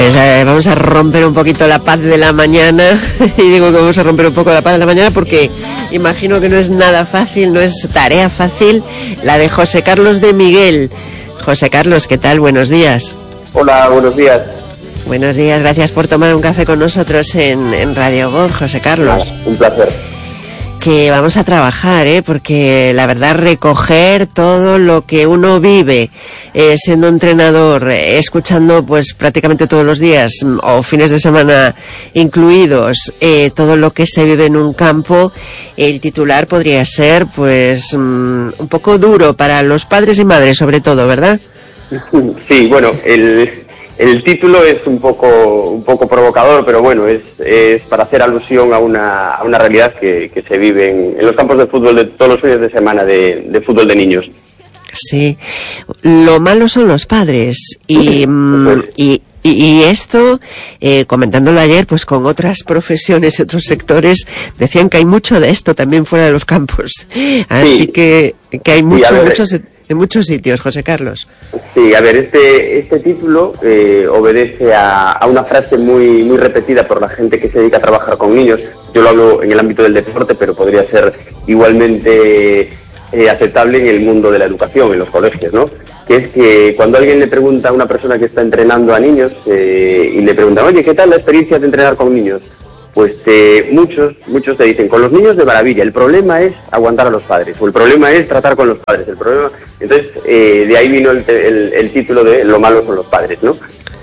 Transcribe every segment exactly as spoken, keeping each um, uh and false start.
Pues eh, vamos a romper un poquito la paz de la mañana. Y digo que vamos a romper un poco la paz de la mañana porque imagino que no es nada fácil, no es tarea fácil la de José Carlos de Miguel. José Carlos, ¿qué tal? Buenos días. Hola, buenos días. Buenos días, gracias por tomar un café con nosotros en, en Radio Voz, José Carlos. Un placer. Que vamos a trabajar, ¿eh? Porque la verdad, recoger todo lo que uno vive eh, siendo entrenador, eh, escuchando pues prácticamente todos los días o fines de semana incluidos, eh, todo lo que se vive en un campo, el titular podría ser pues um, un poco duro para los padres y madres sobre todo, ¿verdad? Sí, bueno, el... El título es un poco un poco provocador, pero bueno, es, es para hacer alusión a una, a una realidad que, que se vive en, en los campos de fútbol de todos los fines de semana de, de fútbol de niños. Sí, lo malo son los padres y, mm, y, y, y esto, eh, comentándolo ayer, pues con otras profesiones y otros sectores, decían que hay mucho de esto también fuera de los campos. Así sí. que, que hay mucho, sí, muchos... en muchos sitios, José Carlos. Sí, a ver, este este título eh, obedece a, a una frase muy muy repetida por la gente que se dedica a trabajar con niños. Yo lo hablo en el ámbito del deporte, pero podría ser igualmente eh, aceptable en el mundo de la educación, en los colegios, ¿no? Que es que cuando alguien le pregunta a una persona que está entrenando a niños eh, y le pregunta, oye, ¿qué tal la experiencia de entrenar con niños? Pues eh, muchos, muchos te dicen, con los niños de maravilla, el problema es aguantar a los padres, o el problema es tratar con los padres, el problema... Entonces, eh, de ahí vino el, el, el título de Lo malo son los padres, ¿no?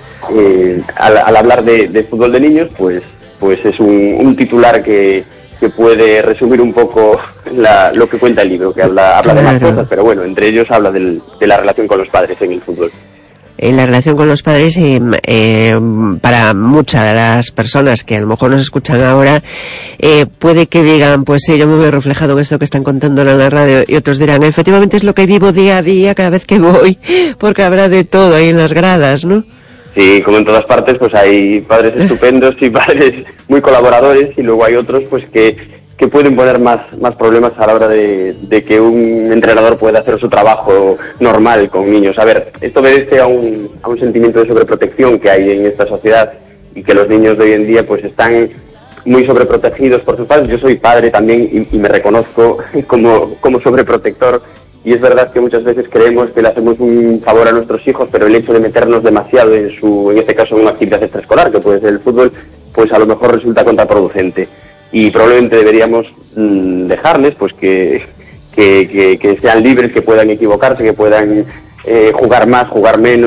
Eh, al, al hablar de, de fútbol de niños, pues pues es un, un titular que, que puede resumir un poco la, lo que cuenta el libro, que habla, habla de más cosas, pero bueno, entre ellos habla del, de la relación con los padres en el fútbol. En la relación con los padres y eh, para muchas de las personas que a lo mejor nos escuchan ahora eh, puede que digan, pues sí, yo me veo reflejado en esto que están contando en la radio, y otros dirán, efectivamente es lo que vivo día a día cada vez que voy, porque habrá de todo ahí en las gradas, ¿no? Sí, como en todas partes, pues hay padres estupendos y padres muy colaboradores, y luego hay otros pues que que pueden poner más más problemas a la hora de, de que un entrenador pueda hacer su trabajo normal con niños. A ver, esto obedece a un, a un sentimiento de sobreprotección que hay en esta sociedad, y que los niños de hoy en día pues están muy sobreprotegidos por sus padres. Yo soy padre también y, y me reconozco como, como sobreprotector, y es verdad que muchas veces creemos que le hacemos un favor a nuestros hijos, pero el hecho de meternos demasiado en su, en este caso en una actividad extraescolar, que puede ser el fútbol, pues a lo mejor resulta contraproducente. Y probablemente deberíamos mmm, dejarles pues que, que, que, que sean libres, que puedan equivocarse, que puedan eh, jugar más, jugar menos.